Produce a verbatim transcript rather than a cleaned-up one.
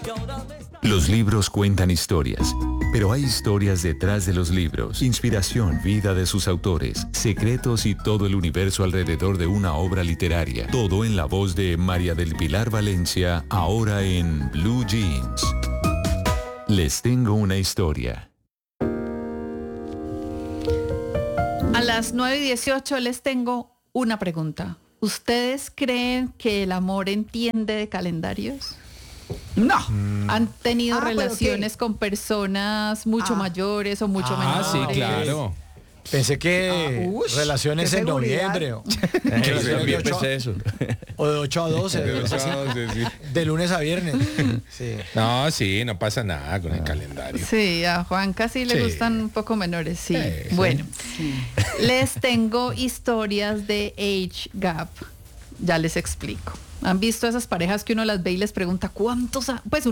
Los libros cuentan historias, pero hay historias detrás de los libros. Inspiración, vida de sus autores, secretos y todo el universo alrededor de una obra literaria. Todo en la voz de María del Pilar Valencia, ahora en Blue Jeans. Les tengo una historia. A las nueve y dieciocho les tengo una pregunta. ¿Ustedes creen que el amor entiende de calendarios? No. ¿Han tenido Ah, ¿pero relaciones qué? con personas mucho Ah. mayores o mucho Ah, menores? sí, claro. Pensé que Ah, ush, relaciones qué en seguridad. noviembre. O, Yo también pensé eso. o de ocho a doce. De ocho a doce, sí. De lunes a viernes. Sí. No, sí, no pasa nada con el calendario. Sí, a Juan casi le Sí. gustan un poco menores, sí. Sí, sí. Bueno, les tengo historias de age gap. Ya les explico. ¿Han visto esas parejas que uno las ve y les pregunta cuántos, a- pues